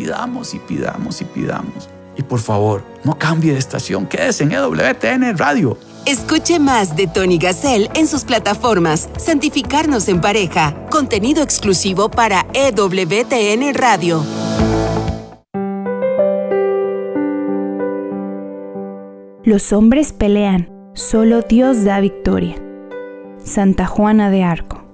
pidamos y pidamos y pidamos. Y por favor, no cambie de estación, quédese en EWTN Radio. Escuche más de Tony Gassel en sus plataformas Santificarnos en Pareja, contenido exclusivo para EWTN Radio. Los hombres pelean, solo Dios da victoria. Santa Juana de Arco.